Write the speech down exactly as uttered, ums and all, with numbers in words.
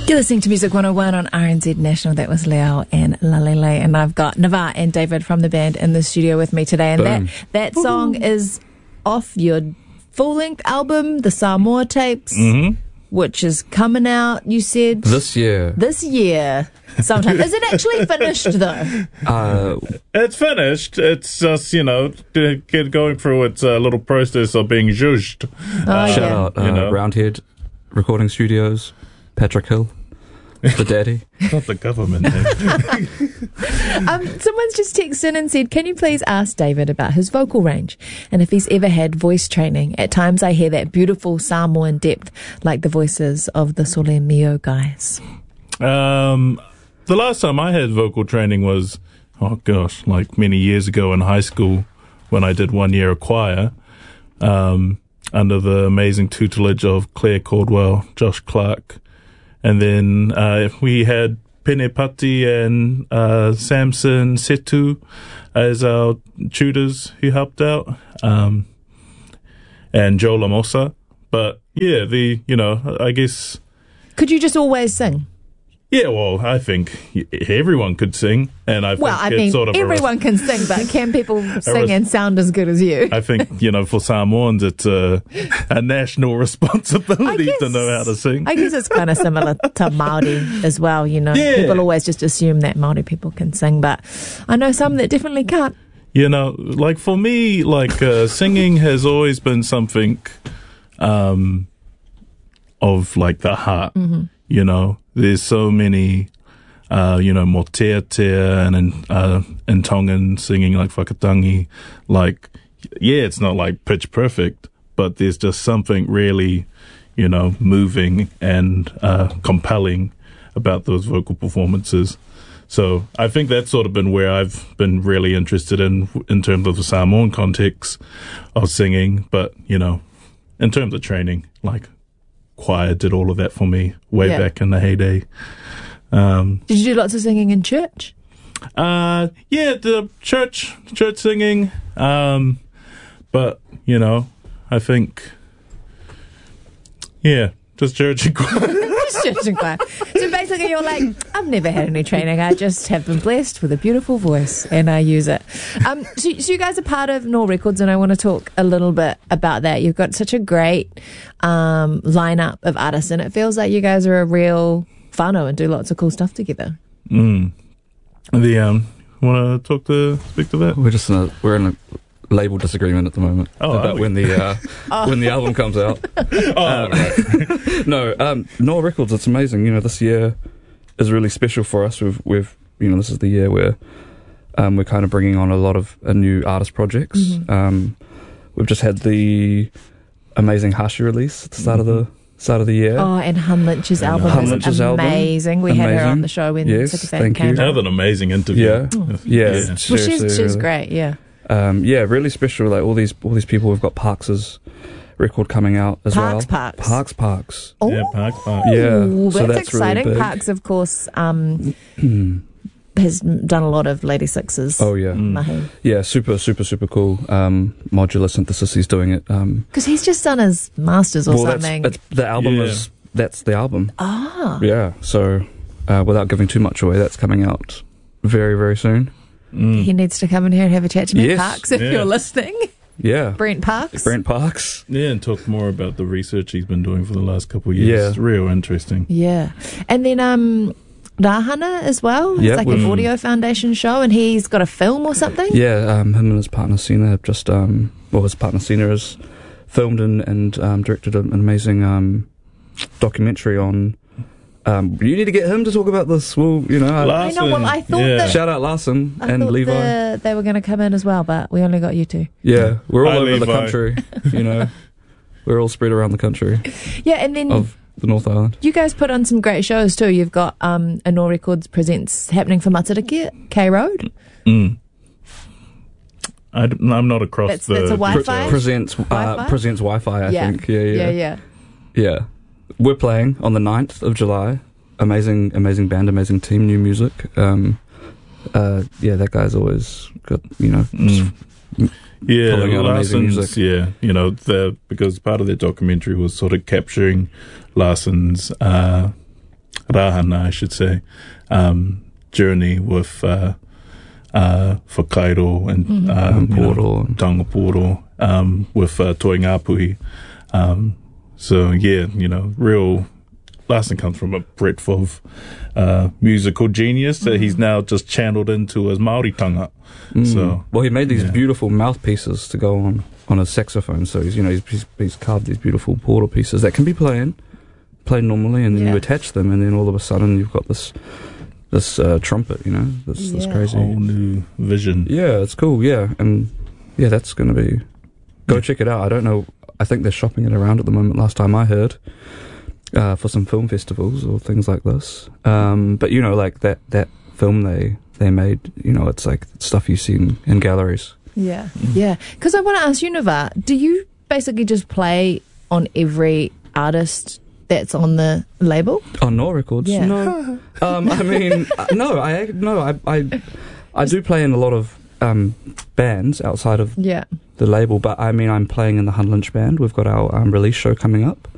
You're listening to Music one oh one on R N Z National. That was Leo and Lalele. And I've got Navar and David from the band in the studio with me today. And Boom. that, that song Ooh. is off your full-length album, the Samoa Tapes, Mm-hmm. which is coming out, you said? This year. This year. Sometime. Is it actually finished, though? Uh, It's finished. It's just, you know, to get going through its uh, little process of being judged. Oh, shout yeah. out uh, You know. Roundhead Recording Studios, Patrick Hill, the daddy. Not the government. eh? Um, someone's just texted in and said, can you please ask David about his vocal range and if he's ever had voice training? At times I hear that beautiful Samoan depth like the voices of the Sole Mio guys. um, the last time I had vocal training was, oh gosh, like many years ago in high school when I did one year of choir. Um, under the amazing tutelage of Claire Caldwell, Josh Clark. And then uh, we had Pene Pati and uh, Samson Setu as our tutors who helped out, um, and Joe Lamosa. But yeah, the, you know, I guess... Could you just always sing? Yeah, well, I think everyone could sing, and I think Well, I it's mean, sort of a res- everyone can sing, but can people sing res- and sound as good as you? I think, you know, for Samoans, it's a, a national responsibility guess- to know how to sing. I guess it's kind of similar to Māori as well, you know. Yeah. People always just assume that Māori people can sing, but I know some that definitely can't. You know, like for me, like uh, singing has always been something um, of like the heart. Mm-hmm. You know, there's so many, uh, you know, moteatea and in, uh, in Tongan singing like whakatangi. Like, yeah, it's not like pitch perfect, but there's just something really, you know, moving and uh, compelling about those vocal performances. So I think that's sort of been where I've been really interested in, in terms of the Samoan context of singing. But, you know, in terms of training, like choir did all of that for me way Yeah. back in the heyday. Um, Did you do lots of singing in church? uh, yeah, the church, church singing. Um, but, you know, I think, yeah, just church and choir. Just church and choir. So basically you're like, I've never had any training. I just have been blessed with a beautiful voice and I use it. Um, so, so you guys are part of Nor Records and I want to talk a little bit about that. You've got such a great um, lineup of artists and it feels like you guys are a real whānau and do lots of cool stuff together. Mm. The, um, want to talk to, speak to that? We're just in a, we're in a label disagreement at the moment Oh, are about we? when the uh, Oh. when the album comes out. Oh, Um, right. no, um, Noah Records. It's amazing. You know, this year is really special for us. We've, we've, you know, this is the year where um, we're kind of bringing on a lot of uh, new artist projects. Mhm. Um, we've just had the amazing Hashi release at the start Mm-hmm. of the start of the year. Oh, and Hun Lynch's Yeah, album Hun is Lynch's album. amazing. We had her on Amazing. the show when Yes, Sycophant thank you. came That was out. an amazing interview. Yeah. Oh. Yeah, Well, she's, seriously, she's really. great, yeah. Um, yeah, really special. Like all these all these people. We've got Parks's record coming out as Parks, well. Parks. Parks, Parks. Oh, Yeah, Parks, Parks. Yeah, Ooh, so that's, that's really exciting. big. Parks, of course, um, has done a lot of Lady Sixes. Oh yeah, Mm. Mahi. yeah, super, super, super cool. Um, modular synthesis. He's doing it. Um, Because he's just done his masters or well, that's, something. that's the album Yeah. is that's the album. Ah, Yeah. So, uh, without giving too much away, that's coming out very, very soon. Mm. he needs to come in here and have a chat to me, Yes. Parks, if Yeah. you're listening. Yeah, Brent Parks. Brent Parks. Yeah, and talk more about the research he's been doing for the last couple of years. Yeah. It's real interesting. Yeah. And then um, Rahana as well. It's Yeah, like an we've- Audio Foundation show, and he's got a film or something. Yeah, um, him and his partner Sina have just um, well, his partner Sina has filmed and and um, directed an amazing um documentary on. Um, you need to get him to talk about this. Well, you know, I, I know, well, I thought yeah. that- shout out Larson I and thought Levi. the- they were going to come in as well, but we only got you two. Yeah, we're all Hi, over the Levi. country. You know, we're all spread around the country Yeah, and then of the North Island. you guys put on some great shows too. You've got um, Anor Records Presents happening for Matariki, K Road. Mm. I, am not across That's- the that's a Wi-Fi? details. presents uh, Wi-Fi? presents Wi-Fi. I yeah. think. Yeah, yeah, yeah, yeah. Yeah. We're playing on the ninth of July. Amazing, amazing band, amazing team, new music. Um, uh, yeah, that guy's always got, you know, Mm. Yeah, pulling out amazing Larson's, music. yeah, you know, the because part of their documentary was sort of capturing Larson's uh, Rahana, I should say, um, journey with uh, uh, Whakairo and Mm-hmm. um, you know, Poro. Tangaporo, um, with uh, Toi Ngāpuhi. Um, so, yeah, you know, real... Larson comes from a breadth of uh, musical genius that he's now just channeled into his Māoritanga. Mm. So, well, he made these yeah. beautiful mouthpieces to go on on a saxophone. So he's, you know, he's, he's, he's carved these beautiful portal pieces that can be playing, played normally, and then Yeah. you attach them, and then all of a sudden you've got this this uh, trumpet. You know, this, this Yeah. crazy. whole new vision. Yeah, it's cool. Yeah, and yeah, that's gonna be. Go Yeah. check it out. I don't know. I think they're shopping it around at the moment. Last time I heard. Uh, for some film festivals or things like this, um, but you know, like that that film they they made, you know, it's like stuff you see in, in galleries. Yeah, yeah. Because I want to ask you, Nava, do you basically just play on every artist that's on the label? On No Records, Yeah. no. um, I mean, uh, no, I no, I I, I do play in a lot of um, bands outside of Yeah. the label, but I mean, I'm playing in the Hun Lynch band. We've got our um, release show coming up.